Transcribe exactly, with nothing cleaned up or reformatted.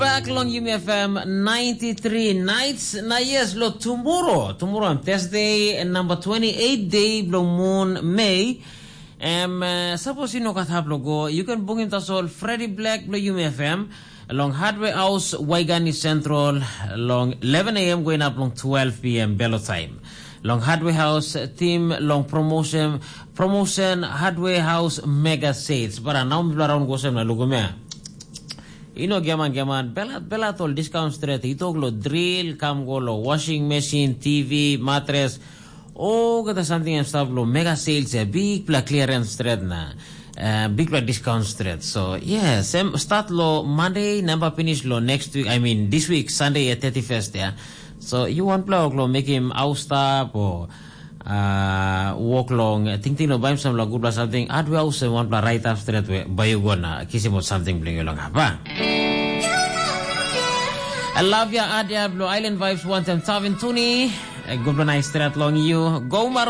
Back along U M F M ninety-three nights na yes lo tomorrow tomorrow on Thursday number twenty-eight day blue moon May um uh, suppose you know kataplo go you can book into all Freddie Black blue U M F M along Hardware House Waigani Central along eleven a m going up along twelve p m Bello time long Hardware House team long promotion promotion Hardware House mega sales para now people around go sem na lugo me ino gaman gaman belat belatol discount straight ito lo drill kam go lo washing machine T V mattress o gata something and stuff lo mega sales a big pla clearance straight na uh, big pla discount straight so yeah sem start lo Monday number finish lo next week I mean this week Sunday at thirty-first yeah so you want pla lo make him out stop or uh walk long think think no buy some la good something ad we also want la right up straight way buy you gonna kiss him something bring along apa I love ya Adia Blue Island vibes one time Tavin Tuni good night straight long you go